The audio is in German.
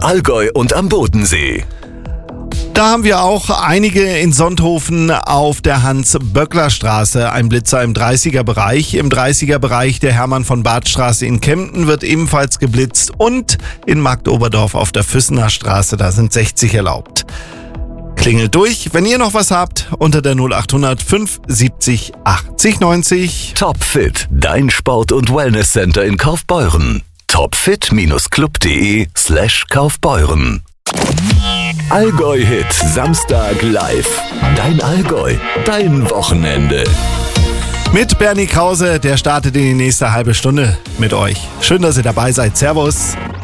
Allgäu und am Bodensee. Da haben wir auch einige in Sonthofen auf der Hans-Böckler-Straße. Ein Blitzer im 30er-Bereich. Im 30er-Bereich der Hermann-von-Bart-Straße in Kempten wird ebenfalls geblitzt. Und in Marktoberdorf auf der Füssener Straße, da sind 60 erlaubt. Klingelt durch, wenn ihr noch was habt, unter der 0800 570 80 90. Topfit, dein Sport- und Wellnesscenter in Kaufbeuren. topfit-club.de/Kaufbeuren. Allgäu-Hit Samstag live. Dein Allgäu, dein Wochenende. Mit Bernie Krause, der startet in die nächste halbe Stunde mit euch. Schön, dass ihr dabei seid. Servus.